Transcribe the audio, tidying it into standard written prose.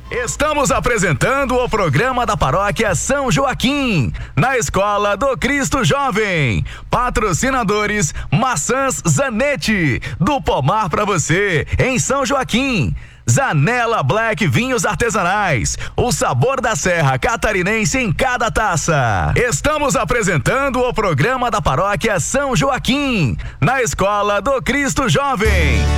Estamos apresentando o programa da Paróquia São Joaquim, na Escola do Cristo Jovem. Patrocinadores: Maçãs Zanetti, do pomar pra você, em São Joaquim. Zanela Black Vinhos Artesanais, o sabor da Serra Catarinense em cada taça. Estamos apresentando o programa da Paróquia São Joaquim, na Escola do Cristo Jovem.